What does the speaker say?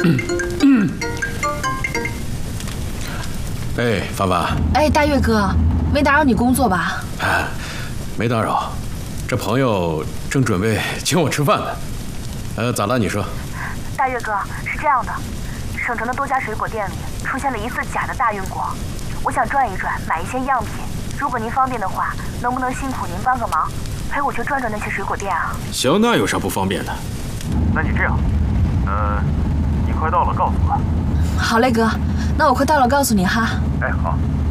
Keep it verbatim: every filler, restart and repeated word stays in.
哎，凡凡。 哎，大岳哥，没打扰你工作吧？ 哎，没打扰。这朋友正准备请我吃饭呢。呃，咋了？你说。 大岳哥，是这样的，省城的多家水果店里出现了疑似假的大运果，我想转一转，买一些样品。如果您方便的话，能不能辛苦您帮个忙，陪我去转转那些水果店啊？ 行，那有啥不方便的？ 那你这样，呃，你快到了告诉我。 好嘞，哥，那我快到了告诉你哈。 哎，好。